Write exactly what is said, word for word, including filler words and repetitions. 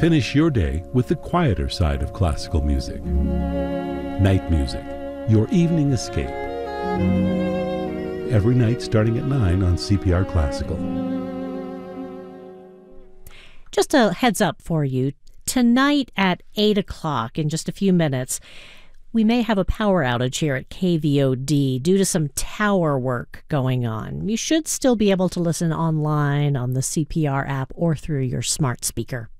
Finish your day with the quieter side of classical music. Night Music, your evening escape. Every night starting at nine on C P R Classical. Just a heads up for you. Tonight at eight o'clock, in just a few minutes, we may have a power outage here at K V O D due to some tower work going on. You should still be able to listen online on the C P R app or through your smart speaker.